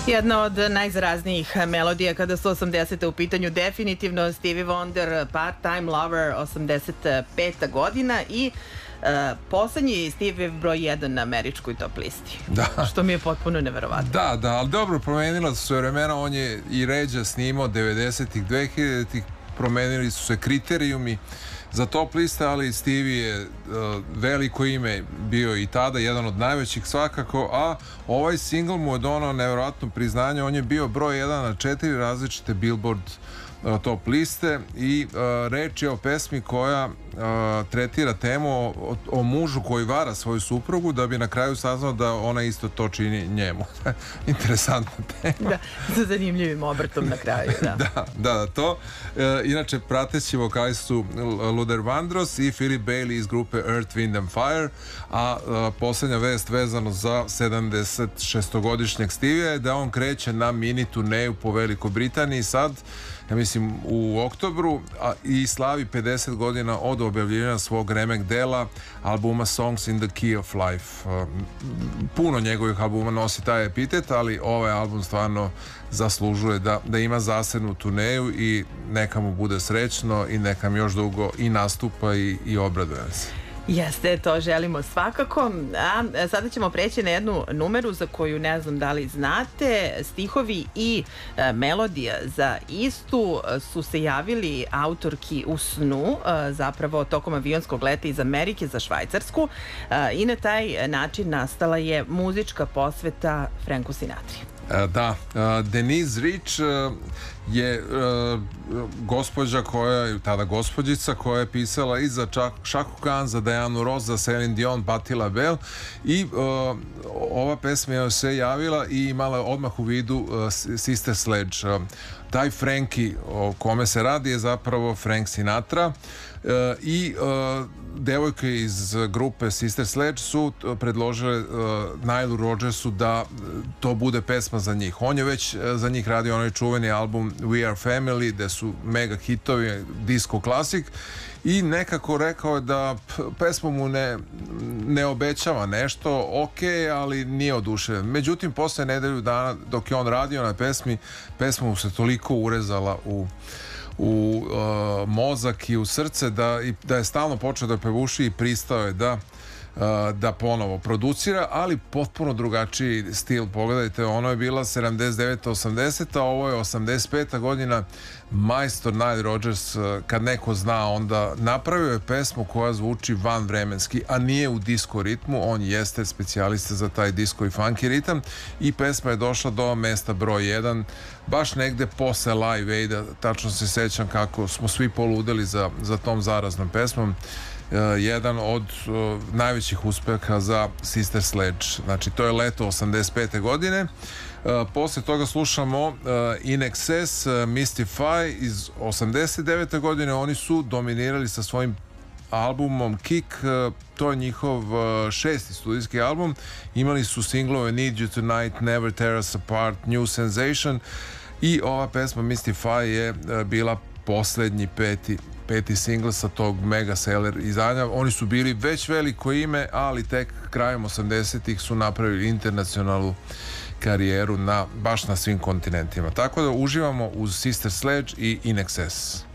Jedna od najzaraznijih melodija kada su 80. u pitanju, definitivno Stevie Wonder, Part-Time Lover, 85. godina i poslednji Stevie broj 1 na američkoj top listi. Da. Što mi je potpuno neverovatno. Da, ali dobro, promenila su se vremena, on je i ređa snimao 90-ih, 2000-ih, promenili su se kriterijumi za top liste, ali Stevie je veliko ime bio i tada, jedan od najvećih svakako, a ovaj singl mu je donao neverovatno priznanje. On je bio broj 1 na 4 različite Billboard top liste i reč je o pesmi koja tretira temu o mužu koji vara svoju suprugu da bi na kraju saznao da ona isto to čini njemu. Interesantna tema. Da, sa zanimljivim obrtom na kraju. Da, to. Inače, prateći vokali su Luther Vandross i Philip Bailey iz grupe Earth, Wind and Fire, a poslednja vest vezano za 76-godišnjeg Stevie je da on kreće na mini turneju po Velikoj Britaniji sad, ja mislim u oktobru, i slavi 50 godina od objavljivanja svog remek dela, albuma Songs in the Key of Life. Puno njegovih albuma nosi taj epitet, ali ovaj album stvarno zaslužuje da ima zasebnu turneju i neka mu bude srećno i neka mi još dugo i nastupa i obraduje se. Jeste, to želimo svakako. A sada ćemo preći na jednu numeru za koju ne znam da li znate. Stihovi i melodija za istu su se javili autorki u snu, zapravo tokom avionskog leta iz Amerike za Švajcarsku, i na taj način nastala je muzička posveta Franku Sinatri. Da, Denise Rich je gospođa koja, tada gospođica koja je pisala i za Chaka Khan, za Dianu Ross, za Celine Dion, Patti LaBelle, i ova pesma je se javila i imala odmah u vidu Sister Sledge. Taj Frankie o kome se radi je zapravo Frank Sinatra, i devojke iz grupe Sister Sledge su predložile Nile Rodgersu da to bude pesma za njih. On je već za njih radio onaj čuveni album We Are Family, gde su mega hitovi, disco klasik, i nekako rekao je da pesma mu ne obećava nešto, ok, ali nije oduševljen. Međutim, posle nedelju dana dok je on radio na pesmi, pesma mu se toliko urezala u mozak i u srce da je stalno počeo da pevuši i pristao je da ponovo producira, ali potpuno drugačiji stil. Pogledajte, ono je bila 79-80, a ovo je 85. godina. Majstor Nile Rodgers, kad neko zna, onda napravio je pesmu koja zvuči vanvremenski, a nije u disco ritmu. On jeste specijalista za taj disco i funky ritam i pesma je došla do mesta broj 1 baš negde posle Live Aida. Tačno se sećam kako smo svi poludeli za tom zaraznom pesmom. Jedan od najvećih uspeha za Sister Sledge. Znači, to je leto 85. godine. Posle toga slušamo In Excess, Mystify iz 89. godine. Oni su dominirali sa svojim albumom Kick, to je njihov 6. studijski album. Imali su singlove Need You Tonight, Never Tear Us Apart, New Sensation, i ova pesma Mystify je bila poslednji peti singl sa tog mega seller izdanja. Oni su bili već veliko ime, ali tek krajem 80-ih su napravili internacionalnu karijeru baš na svim kontinentima. Tako da uživamo uz Sister Sledge i In Excess.